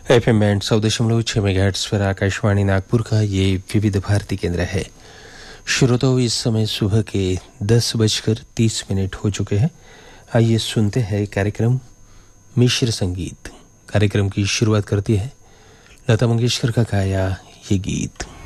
FM band 100.6 megahertz पर आकाशवाणी नागपुर का ये विविध भारती केंद्र है। श्रोताओं, इस समय सुबह के 10:30 हो चुके हैं। आइए सुनते हैं कार्यक्रम मिश्र संगीत। कार्यक्रम की शुरुआत करती है लता मंगेशकर का गाया ये गीत।